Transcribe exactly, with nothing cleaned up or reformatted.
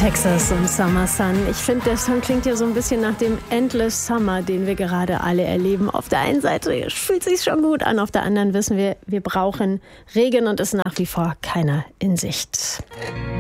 Texas und Summer Sun. Ich finde, der Song klingt ja so ein bisschen nach dem Endless Summer, den wir gerade alle erleben. Auf der einen Seite fühlt es sich schon gut an, auf der anderen wissen wir, wir brauchen Regen und ist nach wie vor keiner in Sicht.